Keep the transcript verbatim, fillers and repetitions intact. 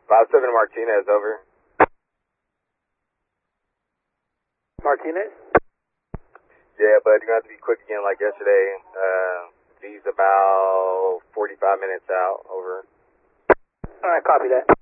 five seven Martinez, over. Martinez? Yeah, but you're going to have to be quick again like yesterday. Uh, G's about forty-five minutes out, over. Alright, copy that.